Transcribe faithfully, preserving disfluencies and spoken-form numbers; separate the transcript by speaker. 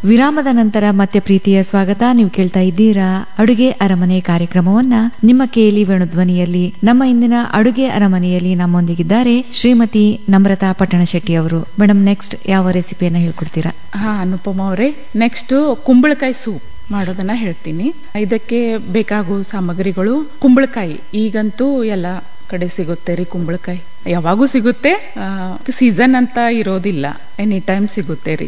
Speaker 1: ವಿರಾಮದ ನಂತರ ಮತ್ತೆ ಪ್ರೀತಿಯ ಸ್ವಾಗತ. ನೀವು ಕೇಳ್ತಾ ಇದ್ದೀರಾ ಅಡುಗೆ ಅರಮನೆ ಕಾರ್ಯಕ್ರಮವನ್ನ. ನಿಮ್ಮ ಕೇಳಿ ವೇಣುಧ್ವನಿಯಲ್ಲಿ ನಮ್ಮ ಇಂದಿನ ಅಡುಗೆ ಅರಮನೆಯಲ್ಲಿ ನಮ್ಮೊಂದಿಗಿದ್ದಾರೆ ಶ್ರೀಮತಿ ನಮ್ರತಾ ಪಟ್ಟಣಶೆಟ್ಟಿ ಅವರು. ಮೇಡಮ್, ನೆಕ್ಸ್ಟ್ ಯಾವ ರೆಸಿಪಿಯನ್ನ ಹೇಳ್ಕೊಡ್ತೀರಾ?
Speaker 2: ಹಾ ಅನುಪಮ ಅವರೇ, ನೆಕ್ಸ್ಟ್ ಕುಂಬಳಕಾಯಿ ಸೂಪ್ ಮಾಡೋದನ್ನ ಹೇಳ್ತೀನಿ. ಇದಕ್ಕೆ ಬೇಕಾಗುವ ಸಾಮಗ್ರಿಗಳು: ಕುಂಬಳಕಾಯಿ. ಈಗಂತೂ ಎಲ್ಲ ಕಡೆ ಸಿಗುತ್ತೆ ರೀ ಕುಂಬಳಕಾಯಿ, ಯಾವಾಗೂ ಸಿಗುತ್ತೆ, ಸೀಸನ್ ಅಂತ ಇರೋದಿಲ್ಲ, ಎನಿ ಟೈಮ್ ಸಿಗುತ್ತೆ ರೀ.